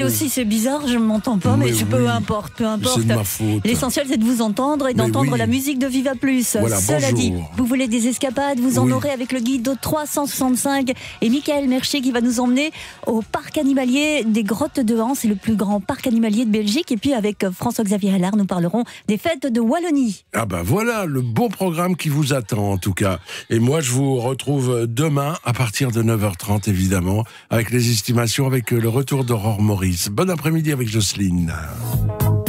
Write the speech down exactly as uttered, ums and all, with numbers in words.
aussi, c'est bizarre, je ne m'entends pas, mais, mais je, oui. peu importe, peu importe. C'est de ma faute. L'essentiel, c'est de vous entendre et d'entendre oui. la musique de Viva Plus. Voilà, Cela bonjour. dit, vous voulez des escapades, vous en oui. aurez avec le guide trois cent soixante-cinq et Michael Mercier qui va nous emmener au parc animalier des Grottes de Han, c'est le plus grand parc animalier de Belgique. Et puis avec François-Xavier Allard, nous parlerons des fêtes de Wallonie. Ah ben voilà, le beau programme qui vous attend en tout cas. Et moi, je vous retrouve demain à partir de neuf heures trente, évidemment, avec les estimations, avec le retour d'Aurore Maurice. Bon après-midi avec Jocelyne.